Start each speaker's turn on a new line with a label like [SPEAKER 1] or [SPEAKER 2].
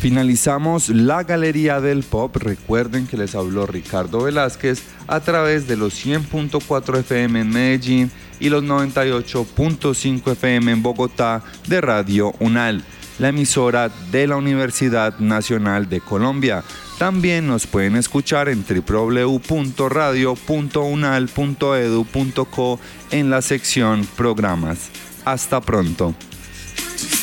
[SPEAKER 1] Finalizamos la Galería del Pop. Recuerden que les habló Ricardo Velázquez a través de los 100.4 FM en Medellín y los 98.5 FM en Bogotá de Radio UNAL, la emisora de la Universidad Nacional de Colombia. También nos pueden escuchar en www.radio.unal.edu.co en la sección Programas. Hasta pronto.